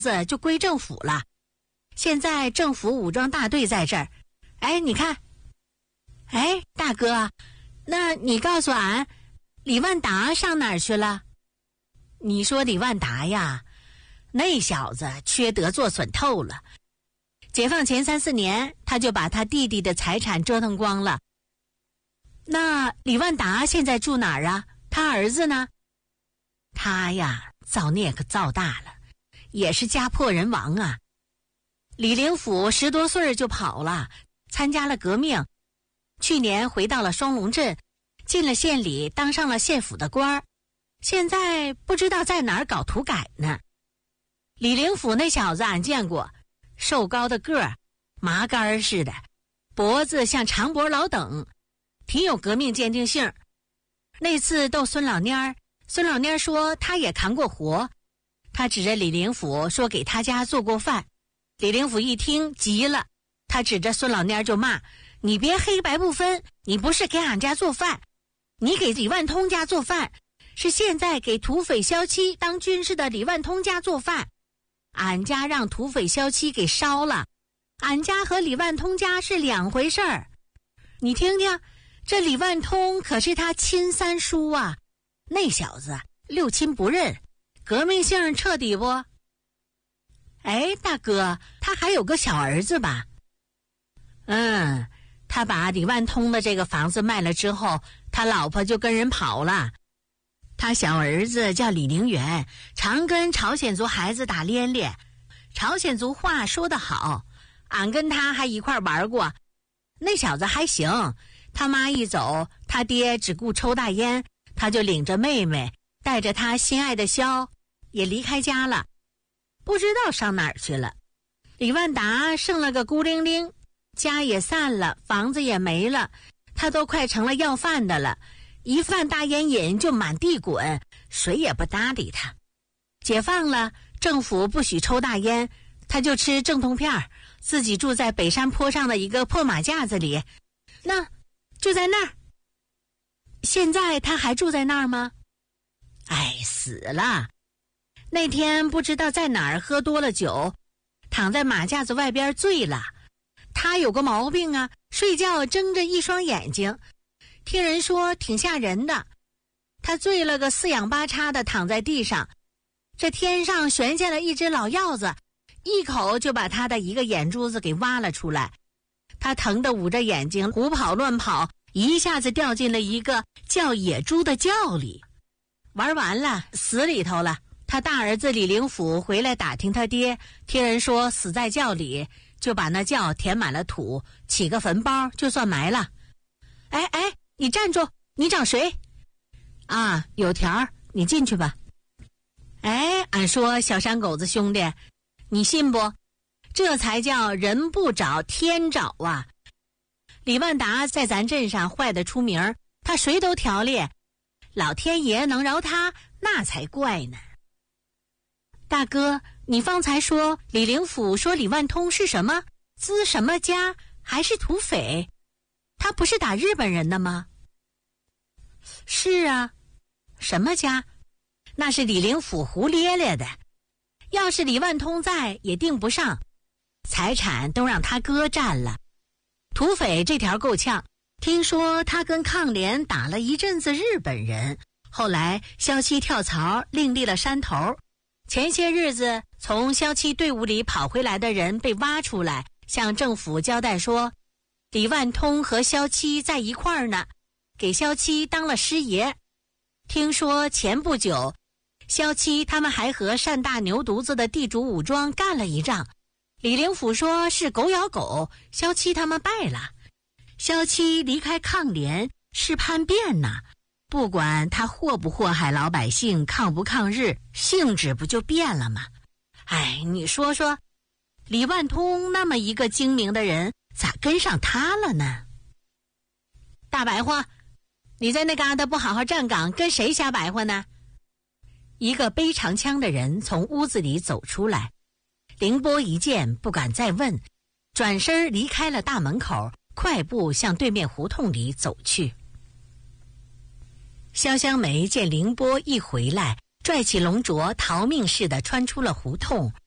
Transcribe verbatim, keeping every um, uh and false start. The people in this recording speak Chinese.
子就归政府了。现在政府武装大队在这儿。哎，你看。哎，大哥，那你告诉俺，李万达上哪儿去了？你说李万达呀，那小子缺德作损透了。解放前三四年，他就把他弟弟的财产折腾光了。那李万达现在住哪儿啊？他儿子呢？他呀，造孽可造大了，也是家破人亡啊。李灵甫十多岁就跑了，参加了革命。去年回到了双龙镇，进了县里，当上了县府的官儿。现在不知道在哪儿搞土改呢。李灵甫那小子俺见过，瘦高的个儿，麻杆似的，脖子像长脖老等，挺有革命坚定性。那次逗孙老蔫儿，孙老蔫儿说他也扛过活，他指着李灵甫说给他家做过饭。李灵甫一听急了，他指着孙老蔫儿就骂：你别黑白不分，你不是给俺家做饭，你给李万通家做饭，是现在给土匪骁七当军师的李万通家做饭。俺家让土匪骁七给烧了，俺家和李万通家是两回事儿。你听听，这李万通可是他亲三叔啊，那小子六亲不认，革命性彻底不？哎，大哥，他还有个小儿子吧？嗯，他把李万通的这个房子卖了之后，他老婆就跟人跑了。他小儿子叫李陵源，常跟朝鲜族孩子打连连，朝鲜族话说得好，俺跟他还一块玩过。那小子还行，他妈一走，他爹只顾抽大烟，他就领着妹妹，带着他心爱的萧，也离开家了，不知道上哪儿去了。李万达剩了个孤零零，家也散了，房子也没了，他都快成了要饭的了，一犯大烟瘾就满地滚，谁也不搭理他。解放了，政府不许抽大烟，他就吃镇痛片，自己住在北山坡上的一个破马架子里，那就在那儿。现在他还住在那儿吗？哎，死了。那天不知道在哪儿喝多了酒，躺在马架子外边醉了。他有个毛病啊，睡觉睁着一双眼睛，听人说挺吓人的。他醉了个四仰八叉的躺在地上，这天上悬下了一只老鹞子，一口就把他的一个眼珠子给挖了出来。他疼得捂着眼睛胡跑乱跑，一下子掉进了一个叫野猪的窖里，玩完了死里头了。他大儿子李灵甫回来打听他爹，听人说死在窖里，就把那窖填满了土，起个坟包就算埋了。哎哎，你站住，你找谁？啊，有条，你进去吧。哎，俺说小山狗子兄弟，你信不？这才叫人不找天找啊。李万达在咱镇上坏得出名，他谁都条列，老天爷能饶他那才怪呢。大哥，你方才说李灵甫说李万通是什么资什么家，还是土匪？他不是打日本人的吗？是啊。什么家？那是李灵甫胡咧咧的，要是李万通在也定不上，财产都让他哥占了。土匪这条够呛，听说他跟抗联打了一阵子日本人，后来骁七跳槽另立了山头。前些日子从骁七队伍里跑回来的人被挖出来，向政府交代说李万通和骁七在一块儿呢，给骁七当了师爷。听说前不久骁七他们还和单大牛犊子的地主武装干了一仗，李灵甫说是狗咬狗，骁七他们败了。骁七离开抗联是叛变呐，不管他祸不祸害老百姓，抗不抗日，性质不就变了吗？哎，你说说，李万通那么一个精明的人，咋跟上他了呢？大白话，你在那嘎达不好好站岗，跟谁瞎白话呢？一个背长枪的人从屋子里走出来，凌波一见不敢再问，转身离开了大门口，快步向对面胡同里走去。潇湘梅见凌波一回来，拽起龙镯逃命似的穿出了胡同，